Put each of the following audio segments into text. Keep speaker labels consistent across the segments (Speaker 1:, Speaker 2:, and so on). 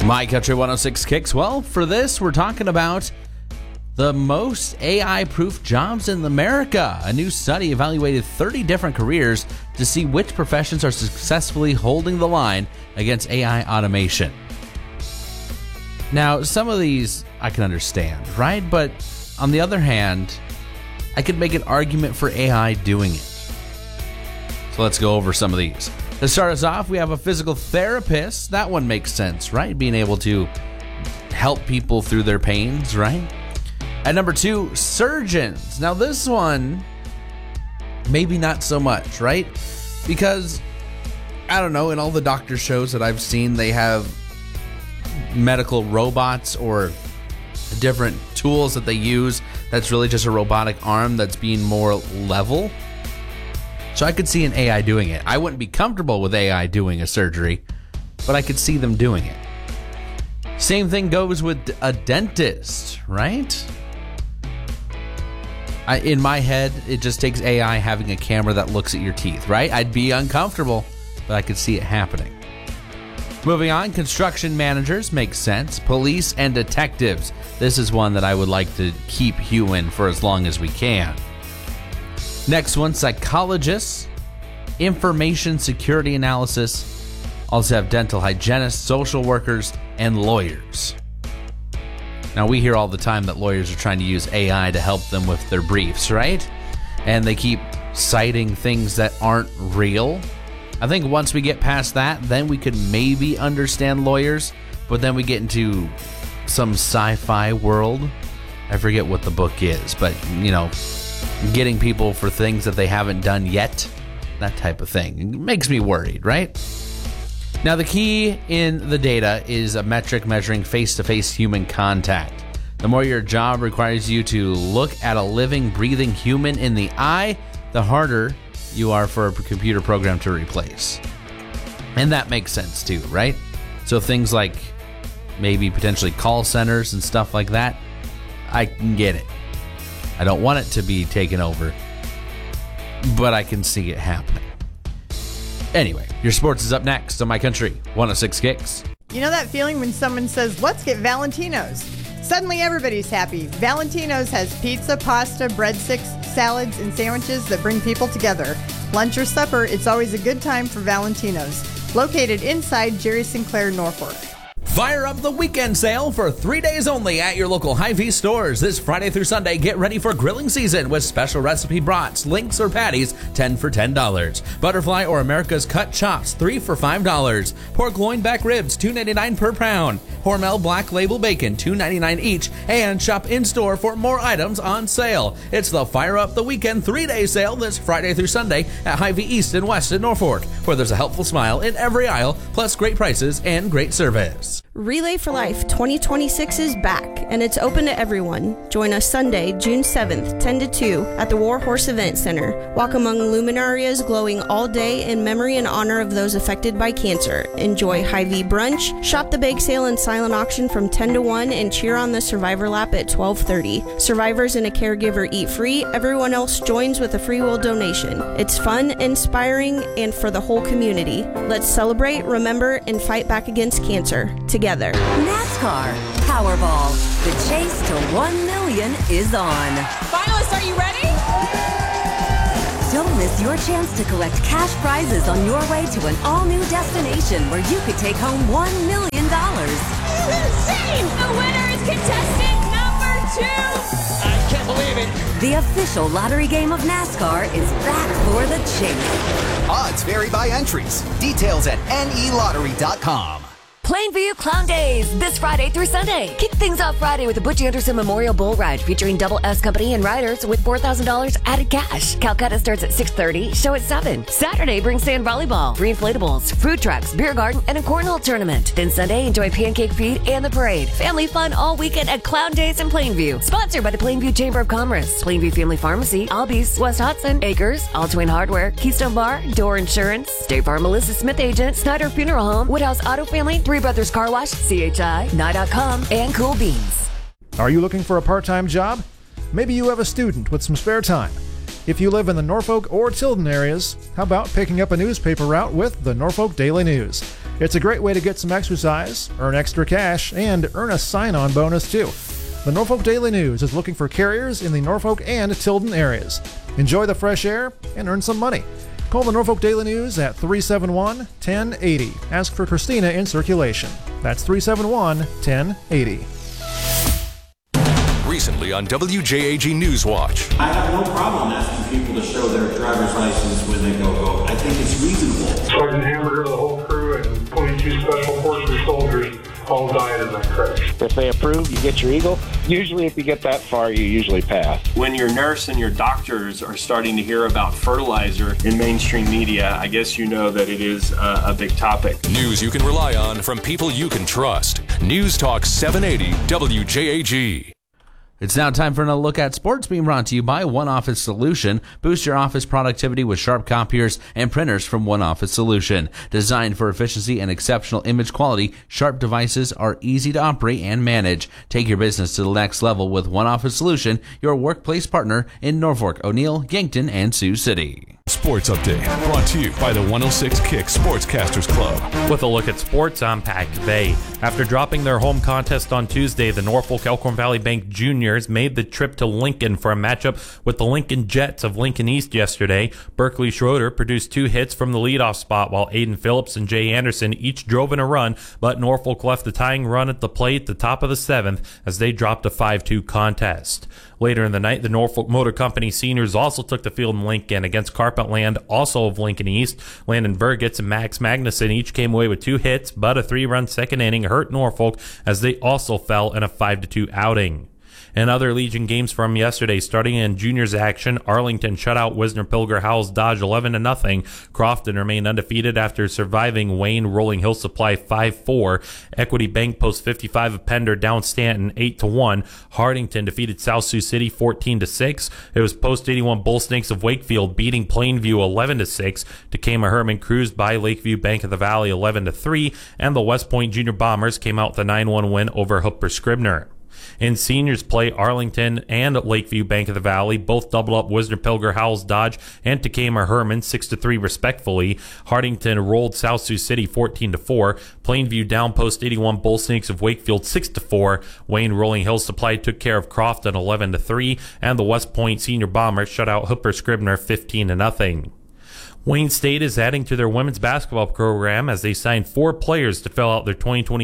Speaker 1: My Country 106 Kicks. Well, for this, we're talking about the most AI-proof jobs in America. A new study evaluated 30 different careers to see which professions are successfully holding the line against AI automation. Now, some of these I can understand, right? But on the other hand, I could make an argument for AI doing it. So let's go over some of these. To start us off, we have a physical therapist. That one makes sense, right? Being able to help people through their pains, right? At number 2, surgeons. Now this one, maybe not so much, right? Because, I don't know, in all the doctor shows that I've seen, they have medical robots or different tools that they use that's really just a robotic arm that's being more level. So I could see an AI doing it. I wouldn't be comfortable with AI doing a surgery, but I could see them doing it. Same thing goes with a dentist, right? In my head, it just takes AI having a camera that looks at your teeth, right? I'd be uncomfortable, but I could see it happening. Moving on, construction managers makes sense. Police and detectives. This is one that I would like to keep human for as long as we can. Next one, psychologists, information security analysis. Also have dental hygienists, social workers, and lawyers. Now, we hear all the time that lawyers are trying to use AI to help them with their briefs, right? And they keep citing things that aren't real. I think once we get past that, then we could maybe understand lawyers, but then we get into some sci-fi world. I forget what the book is, but, you know, getting people for things that they haven't done yet, that type of thing. It makes me worried, right? Now, the key in the data is a metric measuring face-to-face human contact. The more your job requires you to look at a living, breathing human in the eye, the harder you are for a computer program to replace. And that makes sense too, right? So things like maybe potentially call centers and stuff like that, I can get it. I don't want it to be taken over, but I can see it happening. Anyway, your sports is up next on My Country 106 Kicks.
Speaker 2: You know that feeling when someone says, let's get Valentino's? Suddenly everybody's happy. Valentino's has pizza, pasta, breadsticks, salads, and sandwiches that bring people together. Lunch or supper, it's always a good time for Valentino's. Located inside Jerry Sinclair, Norfolk.
Speaker 1: Fire up the weekend sale for 3 days only at your local Hy-Vee stores. This Friday through Sunday, get ready for grilling season with special recipe brats, links, or patties, 10 for $10. Butterfly or America's Cut Chops, 3 for $5. Pork loin back ribs, $2.99 per pound. Hormel Black Label Bacon, $2.99 each. And shop in-store for more items on sale. It's the Fire Up the Weekend 3-day sale this Friday through Sunday at Hy-Vee East and West in Norfolk, where there's a helpful smile in every aisle, plus great prices and great service.
Speaker 3: Relay for Life 2026 is back, and it's open to everyone. Join us Sunday, June 7th, 10 to 2 at the War Horse Event Center. Walk among luminarias glowing all day in memory and honor of those affected by cancer. Enjoy Hy-Vee brunch, shop the bake sale and silent auction from 10 to 1, and cheer on the Survivor Lap at 12:30. Survivors and a caregiver eat free. Everyone else joins with a free will donation. It's fun, inspiring, and for the whole community. Let's celebrate, remember, and fight back against cancer together.
Speaker 4: NASCAR Powerball. The chase to 1 million is on.
Speaker 5: Finalists, are you ready?
Speaker 4: Don't miss your chance to collect cash prizes on your way to an all-new destination where you could take home $1 million.
Speaker 5: This is insane! The winner is contestant number 2!
Speaker 6: I can't believe it.
Speaker 4: The official lottery game of NASCAR is back for the chase.
Speaker 7: Odds vary by entries. Details at nelottery.com.
Speaker 8: Plainview Clown Days, this Friday through Sunday. Kick things off Friday with the Butch Anderson Memorial Bull Ride featuring Double S Company and riders with $4,000 added cash. Calcutta starts at 6:30, show at 7. Saturday brings sand volleyball, free inflatables, food trucks, beer garden, and a cornhole tournament. Then Sunday, enjoy pancake feed and the parade. Family fun all weekend at Clown Days in Plainview. Sponsored by the Plainview Chamber of Commerce, Plainview Family Pharmacy, Albies, West Hudson, Acres, All Twin Hardware, Keystone Bar, Door Insurance, State Farm Melissa Smith Agent, Snyder Funeral Home, Woodhouse Auto Family, Three Brothers Car Wash, CHI, Nye.com, and Cool Beans.
Speaker 9: Are you looking for a part-time job? Maybe you have a student with some spare time. If you live in the Norfolk or Tilden areas, how about picking up a newspaper route with the Norfolk Daily News? It's a great way to get some exercise, earn extra cash, and earn a sign-on bonus too. The Norfolk Daily News is looking for carriers in the Norfolk and Tilden areas. Enjoy the fresh air and earn some money. Call the Norfolk Daily News at 371-1080. Ask for Christina in circulation. That's 371-1080.
Speaker 10: Recently on WJAG Newswatch.
Speaker 11: I have no problem asking people to show their driver's license when they go vote. I think it's reasonable.
Speaker 12: Sergeant Hamburger, the whole crew, and 22 Special Forces soldiers all died in that crash.
Speaker 13: If they approve, you get your Eagle. Usually if you get that far, you usually pass.
Speaker 14: When your nurse and your doctors are starting to hear about fertilizer in mainstream media, I guess you know that it is a big topic.
Speaker 10: News you can rely on from people you can trust. News Talk 780 WJAG.
Speaker 1: It's now time for another look at sports, being brought to you by One Office Solution. Boost your office productivity with sharp copiers and printers from One Office Solution. Designed for efficiency and exceptional image quality, Sharp devices are easy to operate and manage. Take your business to the next level with One Office Solution, your workplace partner in Norfolk, O'Neill, Yankton, and Sioux City.
Speaker 10: Sports Update, brought to you by the 106 Kick Sportscasters Club.
Speaker 15: With a look at sports, I'm Pat Bay. After dropping their home contest on Tuesday, the Norfolk Elkhorn Valley Bank Juniors made the trip to Lincoln for a matchup with the Lincoln Jets of Lincoln East yesterday. Berkeley Schroeder produced 2 hits from the leadoff spot, while Aiden Phillips and Jay Anderson each drove in a run, but Norfolk left the tying run at the plate at the top of the 7th as they dropped a 5-2 contest. Later in the night, the Norfolk Motor Company seniors also took the field in Lincoln against Carpetland, also of Lincoln East. Landon Burgess and Max Magnuson each came away with 2 hits, but a 3-run second inning hurt Norfolk as they also fell in a 5-2 outing. In other Legion games from yesterday, starting in juniors action, Arlington shut out Wisner Pilger Howells Dodge 11-0. Crofton remained undefeated after surviving Wayne Rolling Hill Supply 5-4. Equity Bank post 55 of Pender down Stanton 8-1. Hardington defeated South Sioux City 14-6. It was post 81 Bull Snakes of Wakefield beating Plainview 11-6. Tacoma Herman cruised by Lakeview Bank of the Valley 11-3. And the West Point Junior Bombers came out with a 9-1 win over Hooper Scribner. In seniors play, Arlington and Lakeview Bank of the Valley both doubled up Wisner Pilger Howells Dodge and Tacoma Herman 6-3 respectfully. Hardington rolled South Sioux City 14-4. Plainview down post 81 Bull Snakes of Wakefield 6-4. Wayne Rolling Hill Supply took care of Crofton 11-3, and the West Point Senior Bombers shut out Hooper Scribner 15-0. Wayne State is adding to their women's basketball program as they signed 4 players to fill out their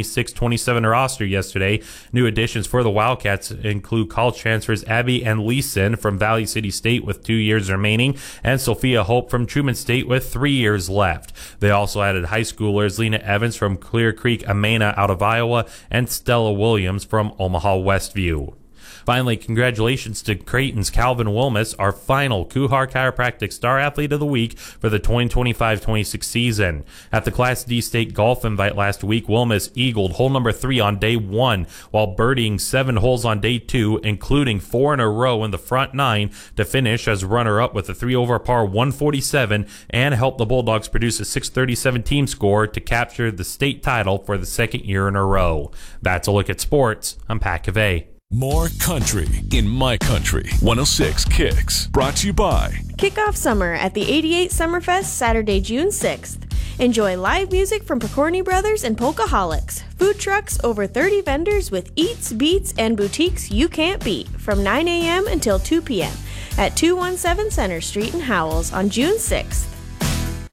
Speaker 15: 2026-27 roster yesterday. New additions for the Wildcats include college transfers Abby and Leeson from Valley City State with 2 years remaining, and Sophia Hope from Truman State with 3 years left. They also added high schoolers Lena Evans from Clear Creek Amana out of Iowa and Stella Williams from Omaha Westview. Finally, congratulations to Creighton's Calvin Wilmus, our final Kuhar Chiropractic Star Athlete of the Week for the 2025-26 season. At the Class D State Golf Invite last week, Wilmus eagled hole number 3 on day 1, while birdieing 7 holes on day 2, including 4 in a row in the front 9 to finish as runner-up with a 3-over-par 147 and help the Bulldogs produce a 637 team score to capture the state title for the 2nd year in a row. That's a look at sports. I'm Pat Cavey.
Speaker 10: More country in my country. 106 Kicks. Brought to you by
Speaker 3: Kick off summer at the 88 Summerfest Saturday, June 6th. Enjoy live music from Pokorny Brothers and Polkaholics. Food trucks, over 30 vendors with eats, beats, and boutiques you can't beat from 9 a.m. until 2 p.m. at 217 Center Street in Howells on June 6th.